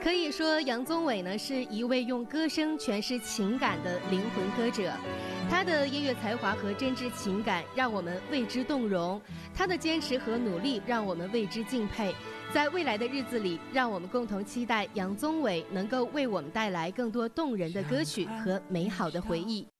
可以说，杨宗纬呢是一位用歌声诠释情感的灵魂歌者，他的音乐才华和真挚情感让我们为之动容，他的坚持和努力让我们为之敬佩。在未来的日子里，让我们共同期待杨宗纬能够为我们带来更多动人的歌曲和美好的回忆。